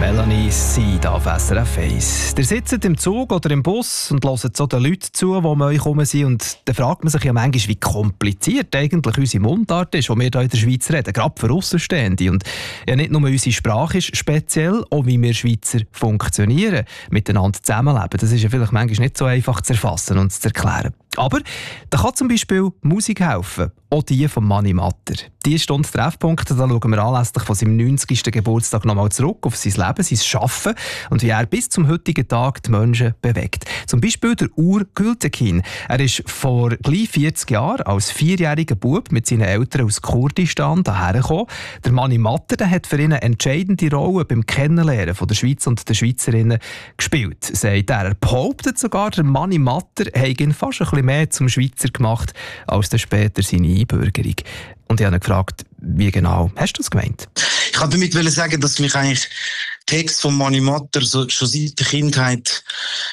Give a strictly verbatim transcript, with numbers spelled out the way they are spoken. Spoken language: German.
Melanie C. da auf S R F eins. Ihr sitzt im Zug oder im Bus und hört so den Leuten zu, die um euch herum sind. Und dann fragt man sich ja manchmal, wie kompliziert eigentlich unsere Mundart ist, die wir hier in der Schweiz reden, gerade für Aussenstehende. Und ja, nicht nur unsere Sprache ist speziell, auch wie wir Schweizer funktionieren, miteinander zusammenleben. Das ist ja vielleicht manchmal nicht so einfach zu erfassen und zu erklären. Aber da kann zum Beispiel Musik helfen, auch die von Mani Matter. Diese Stunde Treffpunkte, da schauen wir anlässlich von seinem neunzigsten Geburtstag nochmal zurück auf sein Leben, sein Schaffen und wie er bis zum heutigen Tag die Menschen bewegt. Zum Beispiel der Uğur Gültekin. Er ist vor gleich vierzig Jahren als vierjähriger Bub mit seinen Eltern aus Kurdistan hierher gekommen. Der Mani Matter, der hat für ihn eine entscheidende Rolle beim Kennenlernen von der Schweiz und der Schweizerinnen gespielt, sagt er. Er behauptet sogar, der Mani Matter habe ihn fast ein bisschen mehr zum Schweizer gemacht, als dann später seine Einbürgerung. Und ich habe ihn gefragt, wie genau hast du das gemeint? Ich wollte damit sagen, dass mich eigentlich Text von Mani Matter so, schon seit der Kindheit